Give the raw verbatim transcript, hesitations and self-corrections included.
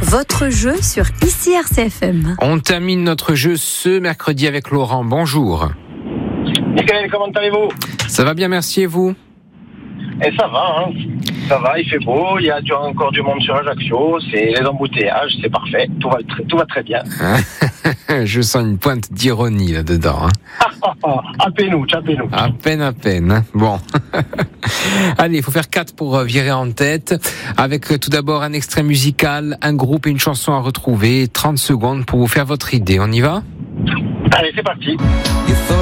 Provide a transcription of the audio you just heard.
Votre jeu sur Ici R C F M. On termine notre jeu ce mercredi avec Laurent. Bonjour. Michael, comment allez-vous ? Ça va bien, merci, et vous ? Et ça va, hein. Ça va, il fait beau, il y a du, encore du monde sur Ajaccio, c'est les embouteillages, c'est parfait, tout va, très, tout va très bien. Je sens une pointe d'ironie là-dedans. Hein. Ah, ah, ah, appelez-nous, appelez-nous. À peine, à peine. Hein. Bon. Allez, il faut faire quatre pour virer en tête. Avec tout d'abord un extrait musical, un groupe et une chanson à retrouver. trente secondes pour vous faire votre idée. On y va ? Allez, c'est parti.